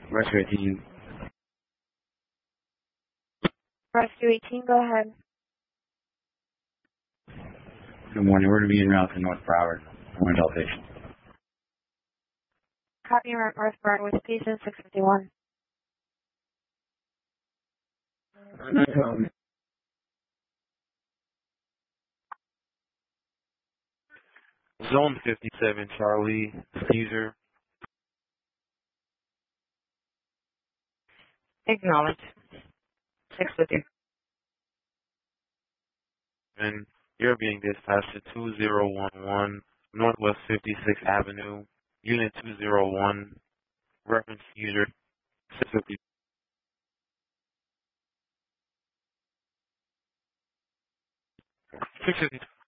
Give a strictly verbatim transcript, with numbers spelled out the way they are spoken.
Rescue eighteen. Rescue eighteen, go ahead. Good morning. We're going to be en route to North Broward. I want to tell patient. Copy North Broward with patient six fifty-one. Zone fifty-seven, Charlie, Caesar. Acknowledge. six fifty. And you're being dispatched to two zero one one Northwest fifty-sixth Avenue, Unit two zero one, reference user six fifty. six fifty.